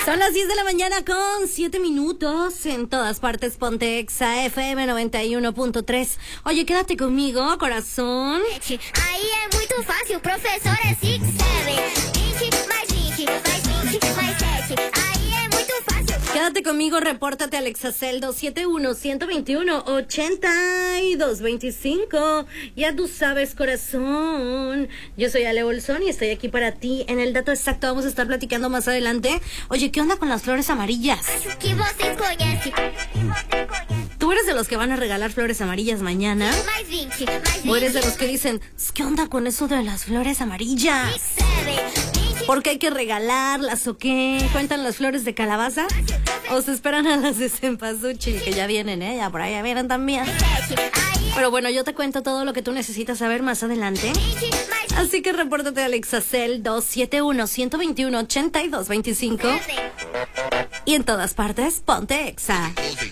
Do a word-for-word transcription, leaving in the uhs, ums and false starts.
Son las diez de la mañana con siete minutos. En todas partes, ponte Exa F M noventa y uno punto tres. Oye, quédate conmigo, corazón. Aí é muito fácil, professor é seis sete. vinte mais vinte, mais vinte, mais sete. Aí é muito fácil. Quédate conmigo, repórtate al Exacel dos siete uno, uno dos uno, ocho dos dos cinco. Ya tú sabes, corazón. Yo soy Ale Bolsón y estoy aquí para ti. En el dato exacto vamos a estar platicando más adelante. Oye, ¿qué onda con las flores amarillas? Acho que você conhece. ¿Tú eres de los que van a regalar flores amarillas mañana? Mais vinte, mais vinte. ¿O eres de los que dicen, ¿qué onda con eso de las flores amarillas? seis sete. vinte. ¿Por qué hay que regalarlas o qué? ¿Cuentan las flores de calabaza? ¿O se esperan a las de cempasúchil? Que ya vienen, ¿eh? Ya por ahí ya vienen también. sete. Aí Pero bueno, yo te cuento todo lo que tú necesitas saber más adelante. vinte mais vinte. Así que repórtate al Exacel dos siete uno, uno dos uno, ocho dos dos cinco. Y en todas partes, ponte Exa.